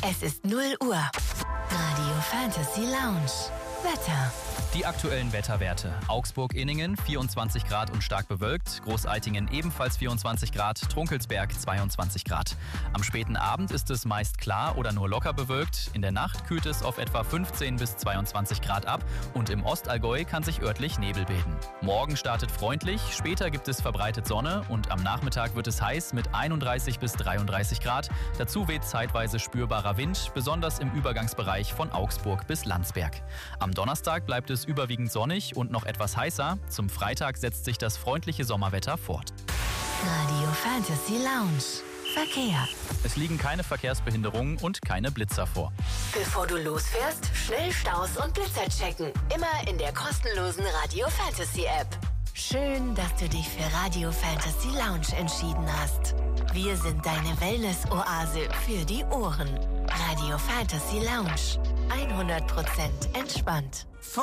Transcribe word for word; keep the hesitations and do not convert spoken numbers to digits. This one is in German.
Es ist null Uhr. Radio Fantasy Lounge. Wetter. Die aktuellen Wetterwerte. Augsburg-Inningen vierundzwanzig Grad und stark bewölkt. Großaitingen ebenfalls vierundzwanzig Grad. Trunkelsberg zweiundzwanzig Grad. Am späten Abend ist es meist klar oder nur locker bewölkt. In der Nacht kühlt es auf etwa fünfzehn bis zweiundzwanzig Grad ab und im Ostallgäu kann sich örtlich Nebel bilden. Morgen startet freundlich, später gibt es verbreitet Sonne und am Nachmittag wird es heiß mit einunddreißig bis dreiunddreißig Grad. Dazu weht zeitweise spürbarer Wind, besonders im Übergangsbereich von Augsburg bis Landsberg. Am Donnerstag bleibt es überwiegend sonnig und noch etwas heißer. Zum Freitag setzt sich das freundliche Sommerwetter fort. Radio Fantasy Lounge. Verkehr. Es liegen keine Verkehrsbehinderungen und keine Blitzer vor. Bevor du losfährst, schnell Staus und Blitzer checken. Immer in der kostenlosen Radio Fantasy App. Schön, dass du dich für Radio Fantasy Lounge entschieden hast. Wir sind deine Wellness-Oase für die Ohren. Radio Fantasy Lounge. hundert Prozent entspannt.